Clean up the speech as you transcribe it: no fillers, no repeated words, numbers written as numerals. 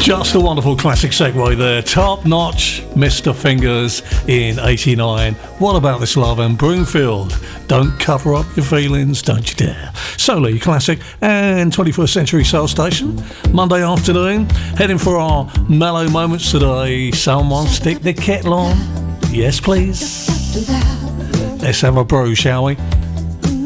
Just a wonderful classic segue there. Top notch, Mr. Fingers in 89. What about this love? And Broomfield. Don't cover up your feelings, don't you dare. Solo classic and 21st Century Soul Station. Monday afternoon, heading for our mellow moments today. Someone stick the kettle on. Yes, please. Let's have a brew, shall we?